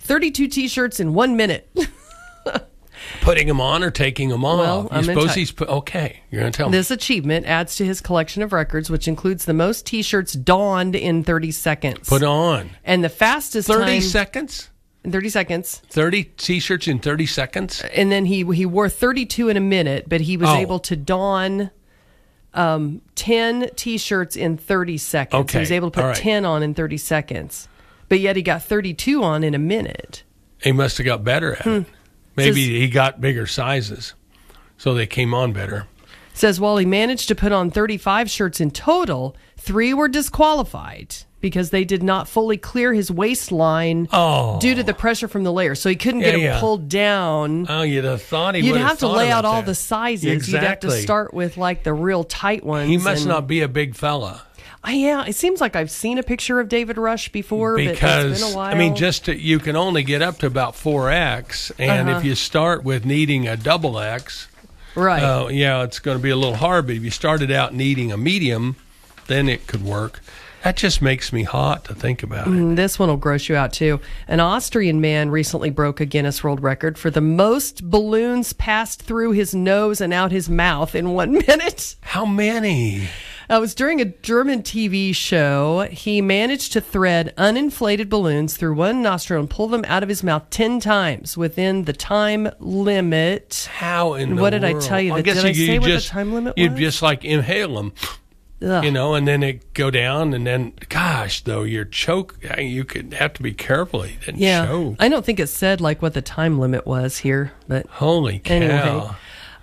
32 T-shirts in 1 minute. Putting them on or taking them off? Well, you suppose he's okay. You're going to tell me. This achievement adds to his collection of records, which includes the most T-shirts donned in 30 seconds. Put on. And the fastest 30 seconds? In 30 seconds. 30 T-shirts in 30 seconds? And then he wore 32 in a minute, but he was able to don 10 T-shirts in 30 seconds. Okay. He was able to put 10 on in 30 seconds. But yet he got 32 on in a minute. He must have got better at it. Maybe he got bigger sizes, so they came on better. Says while he managed to put on 35 shirts in total, 3 were disqualified because they did not fully clear his waistline due to the pressure from the layer. So he couldn't get them pulled down. Oh, you'd have thought he would You'd have have to thought lay out about all that. the sizes. Exactly. You'd have to start with like the real tight ones. He must not be a big fella. Yeah, it seems like I've seen a picture of David Rush before, but it's been a while. I mean, you can only get up to about 4X, and if you start with needing a double X, right? It's going to be a little hard. But if you started out needing a medium, then it could work. That just makes me hot to think about it. This one will gross you out, too. An Austrian man recently broke a Guinness World Record for the most balloons passed through his nose and out his mouth in 1 minute. How many? It was during a German TV show. He managed to thread uninflated balloons through one nostril and pull them out of his mouth 10 times within the time limit. How in the world? What did I tell you? Did I say what the time limit was? You'd just like inhale them. Ugh. And then it go down, and then, gosh, though, you're you could have to be careful. You didn't choke. I don't think it said like what the time limit was here, but holy cow. Anyway.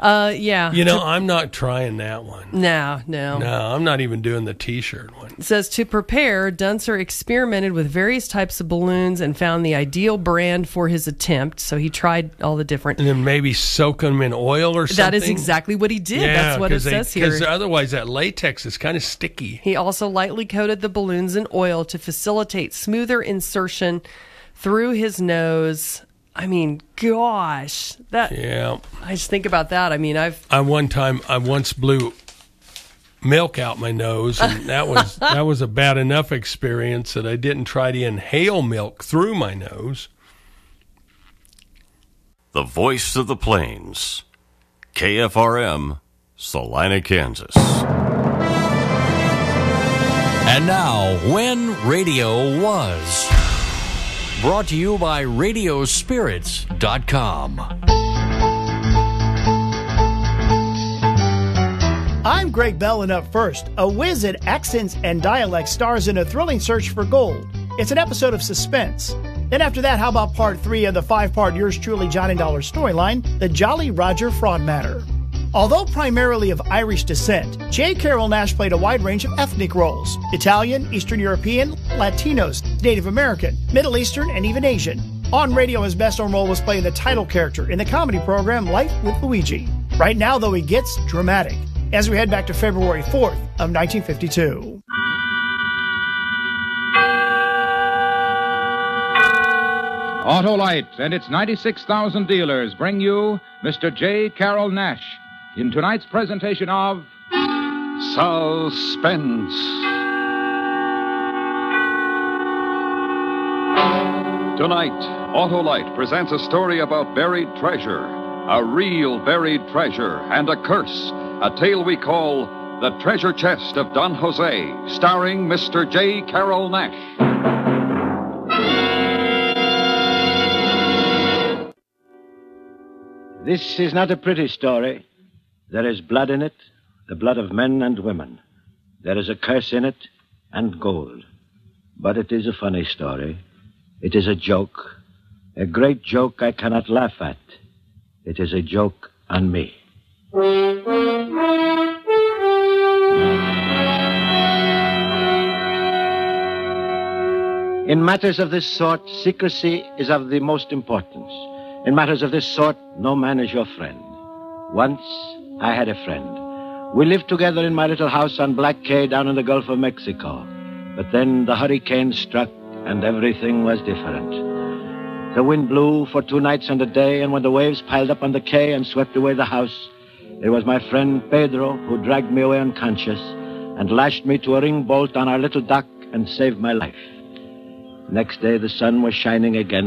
I'm not trying that one. No, I'm not even doing the T-shirt one. It says to prepare, Dunser experimented with various types of balloons and found the ideal brand for his attempt. So he tried all the different. And then maybe soak them in oil or something. That is exactly what he did. That's what it says here. Because otherwise that latex is kind of sticky. He also lightly coated the balloons in oil to facilitate smoother insertion through his nose. I mean, gosh, I just think about that. I mean, I once blew milk out my nose, and that was a bad enough experience that I didn't try to inhale milk through my nose. The voice of the plains, KFRM, Salina, Kansas. And now, When Radio Was. Brought to you by Radiospirits.com. I'm Greg Bell, and up first, a whiz at accents and dialects stars in a thrilling search for gold. It's an episode of suspense. Then after that, how about part 3 of the 5-part Yours Truly Johnny Dollar storyline, The Jolly Roger Fraud Matter. Although primarily of Irish descent, J. Carrol Naish played a wide range of ethnic roles: Italian, Eastern European, Latinos, Native American, Middle Eastern, and even Asian. On radio, his best-known role was playing the title character in the comedy program Life with Luigi. Right now, though, he gets dramatic, as we head back to February 4th of 1952. Autolite and its 96,000 dealers bring you Mr. J. Carrol Naish in tonight's presentation of Suspense. Tonight, Autolite presents a story about buried treasure, a real buried treasure, and a curse, a tale we call The Treasure Chest of Don Jose, starring Mr. J. Carrol Naish. This is not a pretty story. There is blood in it, the blood of men and women. There is a curse in it, and gold. But it is a funny story. It is a joke. A great joke I cannot laugh at. It is a joke on me. In matters of this sort, secrecy is of the most importance. In matters of this sort, no man is your friend. Once, I had a friend. We lived together in my little house on Black Cay down in the Gulf of Mexico. But then the hurricane struck, and everything was different. The wind blew for 2 nights and a day, and when the waves piled up on the quay and swept away the house, it was my friend Pedro who dragged me away unconscious and lashed me to a ring bolt on our little dock and saved my life. Next day, the sun was shining again.